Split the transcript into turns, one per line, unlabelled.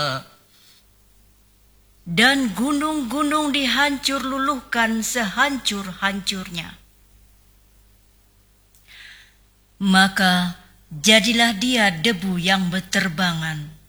dan gunung-gunung dihancur luluhkan sehancur-hancurnya. Maka jadilah dia debu yang berterbangan,